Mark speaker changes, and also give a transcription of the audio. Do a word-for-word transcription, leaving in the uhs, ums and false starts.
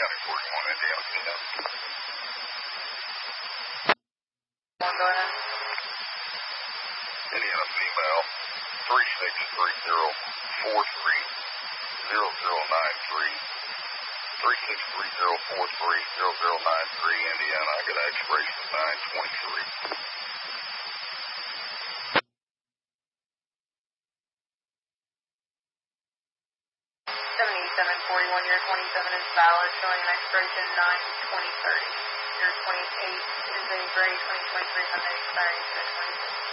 Speaker 1: seven forty-one, Indiana female.
Speaker 2: One, go ahead.
Speaker 1: Indiana female, three six three zero four three zero zero nine three. three six three zero four three zero zero nine three, Indiana. I got an expiration of nine twenty-three.
Speaker 2: seventy-seven forty-one, your twenty-seven is valid, showing an expiration nine twenty thirty. Your twenty-eight is a gray twenty twenty-three Hyundai expiring six twenty-six.